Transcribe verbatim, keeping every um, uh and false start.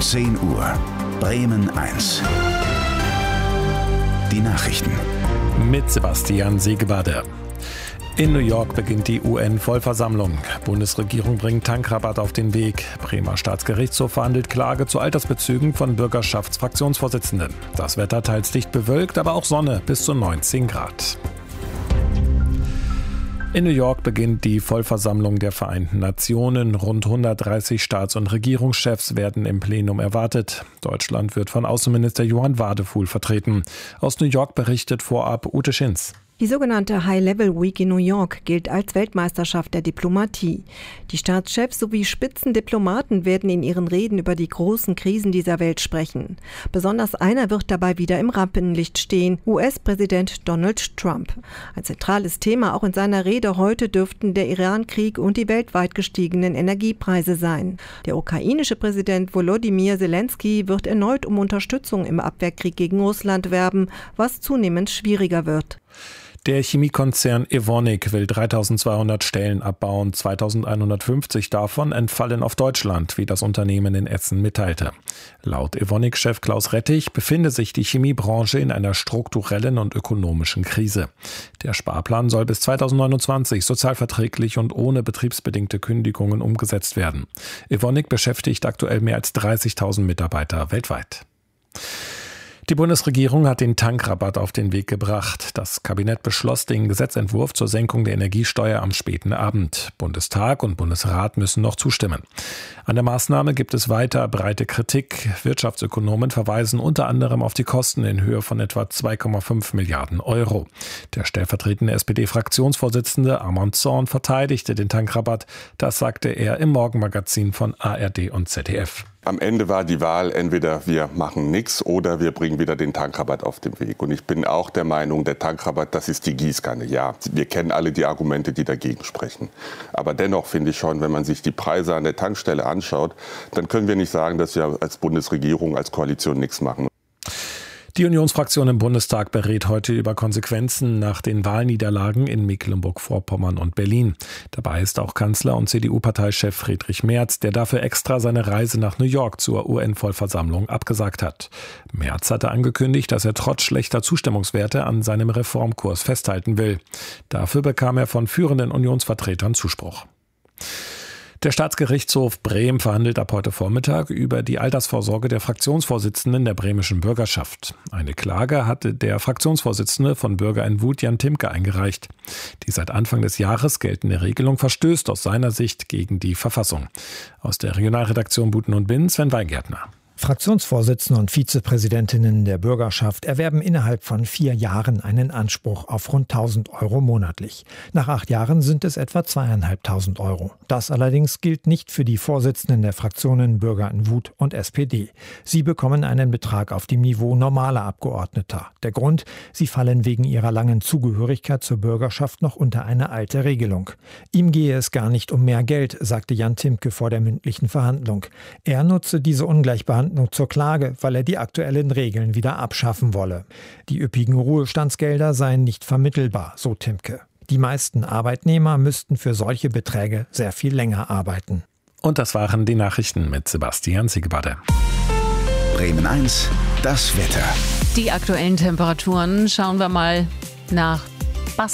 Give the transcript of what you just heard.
zehn Uhr. Bremen eins. Die Nachrichten. Mit Sebastian Segebade. In New York beginnt die U N-Vollversammlung. Bundesregierung bringt Tankrabatt auf den Weg. Bremer Staatsgerichtshof verhandelt Klage zu Altersbezügen von Bürgerschaftsfraktionsvorsitzenden. Das Wetter teils dicht bewölkt, aber auch Sonne bis zu neunzehn Grad. In New York beginnt die Vollversammlung der Vereinten Nationen. Rund hundertdreißig Staats- und Regierungschefs werden im Plenum erwartet. Deutschland wird von Außenminister Johann Wadefuhl vertreten. Aus New York berichtet vorab Ute Schinz. Die sogenannte High-Level Week in New York gilt als Weltmeisterschaft der Diplomatie. Die Staatschefs sowie Spitzendiplomaten werden in ihren Reden über die großen Krisen dieser Welt sprechen. Besonders einer wird dabei wieder im Rampenlicht stehen: U S-Präsident Donald Trump. Ein zentrales Thema auch in seiner Rede heute dürften der Iran-Krieg und die weltweit gestiegenen Energiepreise sein. Der ukrainische Präsident Volodymyr Zelensky wird erneut um Unterstützung im Abwehrkrieg gegen Russland werben, was zunehmend schwieriger wird. Der Chemiekonzern Evonik will dreitausendzweihundert Stellen abbauen. zweitausendeinhundertfünfzig davon entfallen auf Deutschland, wie das Unternehmen in Essen mitteilte. Laut Evonik-Chef Klaus Rettich befinde sich die Chemiebranche in einer strukturellen und ökonomischen Krise. Der Sparplan soll bis zweitausendneunundzwanzig sozialverträglich und ohne betriebsbedingte Kündigungen umgesetzt werden. Evonik beschäftigt aktuell mehr als dreißigtausend Mitarbeiter weltweit. Die Bundesregierung hat den Tankrabatt auf den Weg gebracht. Das Kabinett beschloss den Gesetzentwurf zur Senkung der Energiesteuer am späten Abend. Bundestag und Bundesrat müssen noch zustimmen. An der Maßnahme gibt es weiter breite Kritik. Wirtschaftsökonomen verweisen unter anderem auf die Kosten in Höhe von etwa zwei Komma fünf Milliarden Euro. Der stellvertretende S P D-Fraktionsvorsitzende Arman Zorn verteidigte den Tankrabatt. Das sagte er im Morgenmagazin von A R D und Z D F. Am Ende war die Wahl, entweder wir machen nichts oder wir bringen wieder den Tankrabatt auf den Weg. Und ich bin auch der Meinung, der Tankrabatt, das ist die Gießkanne. Ja, wir kennen alle die Argumente, die dagegen sprechen. Aber dennoch finde ich schon, wenn man sich die Preise an der Tankstelle anschaut, dann können wir nicht sagen, dass wir als Bundesregierung, als Koalition nichts machen. Die Unionsfraktion im Bundestag berät heute über Konsequenzen nach den Wahlniederlagen in Mecklenburg-Vorpommern und Berlin. Dabei ist auch Kanzler und C D U-Parteichef Friedrich Merz, der dafür extra seine Reise nach New York zur U N-Vollversammlung abgesagt hat. Merz hatte angekündigt, dass er trotz schlechter Zustimmungswerte an seinem Reformkurs festhalten will. Dafür bekam er von führenden Unionsvertretern Zuspruch. Der Staatsgerichtshof Bremen verhandelt ab heute Vormittag über die Altersvorsorge der Fraktionsvorsitzenden der bremischen Bürgerschaft. Eine Klage hatte der Fraktionsvorsitzende von Bürger in Wut Jan Timke eingereicht. Die seit Anfang des Jahres geltende Regelung verstößt aus seiner Sicht gegen die Verfassung. Aus der Regionalredaktion Buten und Bin, Sven Weingärtner. Fraktionsvorsitzende und Vizepräsidentinnen der Bürgerschaft erwerben innerhalb von vier Jahren einen Anspruch auf rund tausend Euro monatlich. Nach acht Jahren sind es etwa zweieinhalbtausend Euro. Das allerdings gilt nicht für die Vorsitzenden der Fraktionen Bürger in Wut und S P D. Sie bekommen einen Betrag auf dem Niveau normaler Abgeordneter. Der Grund: Sie fallen wegen ihrer langen Zugehörigkeit zur Bürgerschaft noch unter eine alte Regelung. Ihm gehe es gar nicht um mehr Geld, sagte Jan Timke vor der mündlichen Verhandlung. Er nutze diese Ungleichbehandlung zur Klage, weil er die aktuellen Regeln wieder abschaffen wolle. Die üppigen Ruhestandsgelder seien nicht vermittelbar, so Timke. Die meisten Arbeitnehmer müssten für solche Beträge sehr viel länger arbeiten. Und das waren die Nachrichten mit Sebastian Segebade. Bremen eins, das Wetter. Die aktuellen Temperaturen schauen wir mal nach